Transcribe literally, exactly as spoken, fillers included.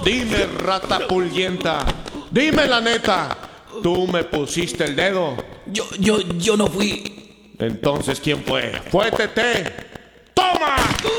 Dime, rata pulguienta, dime la neta, ¿tú me pusiste el dedo? Yo, yo, yo no fui. Entonces, ¿quién fue? ¡Fue Tete! ¡Toma!